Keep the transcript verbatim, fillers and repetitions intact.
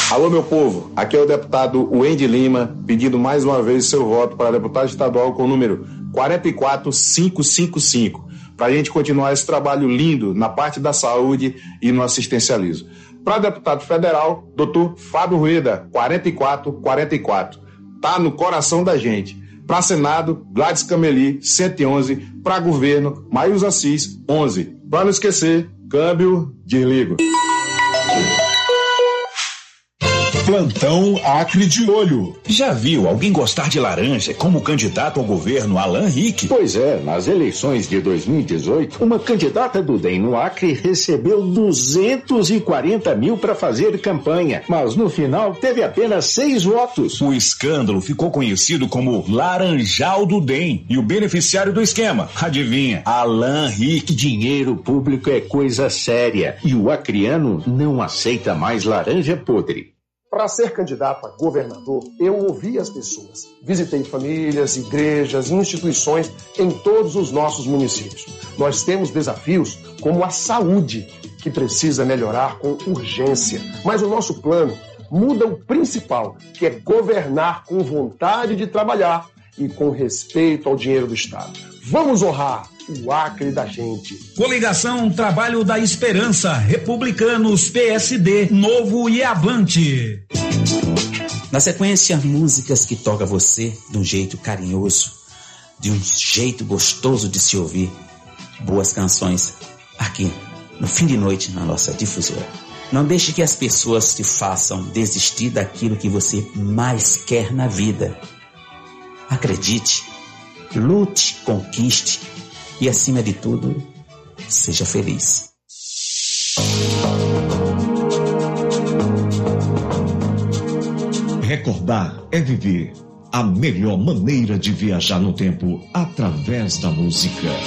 Alô, meu povo, aqui é o deputado Wendy Lima, pedindo mais uma vez seu voto para deputado estadual com o número quatro quatro cinco cinco cinco, para a gente continuar esse trabalho lindo na parte da saúde e no assistencialismo. Para deputado federal, doutor Fábio Rueda, quatro quatro quatro quatro, tá no coração da gente. Para Senado, Gladys Cameli, cento e onze, para governo, Maius Assis, onze. Para não esquecer, câmbio, desligo. Plantão Acre de Olho. Já viu alguém gostar de laranja como candidato ao governo Alan Rick? Pois é, nas eleições de dois mil e dezoito, uma candidata do D E M no Acre recebeu duzentos e quarenta mil para fazer campanha, mas no final teve apenas seis votos. O escândalo ficou conhecido como Laranjal do D E M e o beneficiário do esquema, adivinha? Alan Rick. Dinheiro público é coisa séria e o acreano não aceita mais laranja podre. Para ser candidato a governador, eu ouvi as pessoas. Visitei famílias, igrejas e instituições em todos os nossos municípios. Nós temos desafios como a saúde, que precisa melhorar com urgência. Mas o nosso plano muda o principal, que é governar com vontade de trabalhar e com respeito ao dinheiro do Estado. Vamos honrar o Acre da gente. Coligação Trabalho da Esperança, Republicanos, P S D, Novo e Avante. Na sequência, músicas que tocam você de um jeito carinhoso, de um jeito gostoso de se ouvir. Boas canções aqui no fim de noite na nossa difusora. Não deixe que as pessoas te façam desistir daquilo que você mais quer na vida. Acredite, lute, conquiste e, acima de tudo, seja feliz. Recordar é viver. A melhor maneira de viajar no tempo através da música.